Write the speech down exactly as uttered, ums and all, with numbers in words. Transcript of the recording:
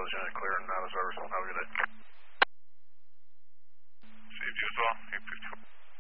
service unit clear and out of service. Have a good day.